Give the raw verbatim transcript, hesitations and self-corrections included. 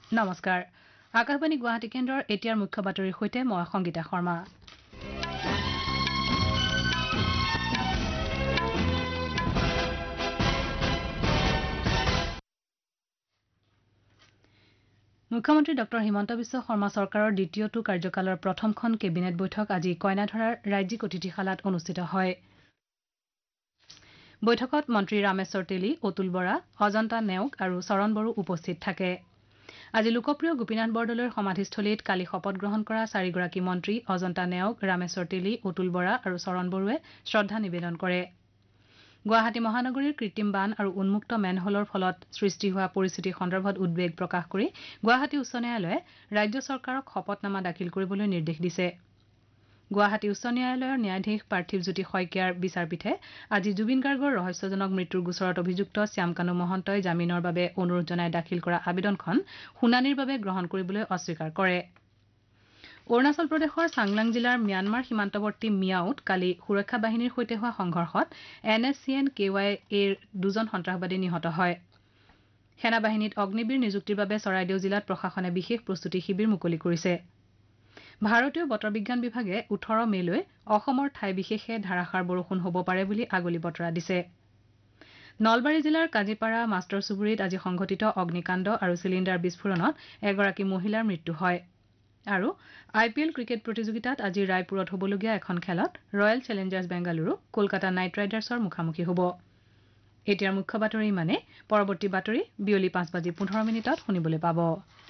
নমস্কাৰ আকাশবাণী গুৱাহাটী কেন্দ্ৰৰ এতিয়াৰ মুখ্য বাতৰিৰ সৈতে মই সংগীতা শৰ্মা মুখ্যমন্ত্ৰী ডক্টৰ হিমন্ত বিশ্ব শৰ্মা চৰকাৰৰ দ্বিতীয়টো কাৰ্যকালৰ প্ৰথমখন কেবিনেট বৈঠক আজি কইনাধৰাৰ ৰাজ্যিক অতিথিশালাত অনুষ্ঠিত হয় বৈঠকত মন্ত্ৰী ৰামেশ্বৰ তেলী অতুল বৰা অজন্তা নেওগ আৰু চৰণ বড়ো উপস্থিত থাকে আজি লোকপ্ৰিয় গোপীনাথ বৰদলৈৰ সমাধিস্থলীত কালি শপত গ্ৰহণ কৰা চাৰিগৰাকী মন্ত্ৰী অজন্তা নেওগ ৰামেশ্বৰ তেলী অতুল বৰা আৰু চৰণ বড়োৱে শ্ৰদ্ধা নিবেদন কৰে গুৱাহাটী মহানগৰীৰ কৃত্ৰিম বান আৰু উন্মুক্ত মেনহলৰ ফলত সৃষ্টি হোৱা পৰিস্থিতি সন্দৰ্ভত উদ্বেগ প্ৰকাশ কৰি গুৱাহাটী উচ্চ ন্যায়ালয়ে ৰাজ্য চৰকাৰক শপতনামা দাখিল কৰিবলৈ নিৰ্দেশ দিছে গুৱাহাটী উচ্চ ন্যায়ালয়ৰ ন্যায়াধীশ পাৰ্থিৱজ্যোতি শইকীয়াৰ বিচাৰপীঠে আজি জুবিন গাৰ্গৰ ৰহস্যজনক মৃত্যুৰ গোচৰত অভিযুক্ত শ্যামকানু মহন্তই জামিনৰ বাবে অনুৰোধ জনাই দাখিল কৰা আবেদনখন শুনানিৰ বাবে গ্ৰহণ কৰিবলৈ অস্বীকাৰ কৰে অৰুণাচল প্ৰদেশৰ চাংলাং জিলাৰ ম্যানমাৰ সীমান্তৱৰ্তী মিয়াওত কালি সুৰক্ষা বাহিনীৰ সৈতে হোৱা সংঘৰ্ষত N S C N K Y এৰ দুজন সন্ত্ৰাসবাদী নিহত হয় সেনাবাহিনীত অগ্নিবীৰ নিযুক্তিৰ বাবে চৰাইদেউ জিলাত প্ৰশাসনে বিশেষ প্ৰস্তুতি শিবিৰ মুকলি কৰিছে ভাৰতীয় বতৰ বিজ্ঞান বিভাগে ওঠৰ মেলৈ অসমৰ ঠাই বিশেষে ধাৰাসাৰ বৰষুণ হ'ব পাৰে বুলি আগলি বতৰা দিছে নলবাৰী জিলাৰ কাজিপাৰা মাষ্টৰ চুবুৰীত আজি সংঘটিত অগ্নিকাণ্ড আৰু চিলিণ্ডাৰ বিস্ফোৰণত এগৰাকী মহিলাৰ মৃত্যু হয় আৰু আই পি এল ক্ৰিকেট প্ৰতিযোগিতাত আজি ৰায়পুৰত হ'বলগীয়া এখন খেলত royal Challengers Bengaluru Kolkata night ৰাইডাৰ্ছৰ মুখামুখি হ'ব এতিয়াৰ মুখ্য বাতৰি ইমানে পৰৱৰ্তী বাতৰি বিয়লি পাঁচ বাজি পোন্ধৰ মিনিটত শুনিবলৈ পাব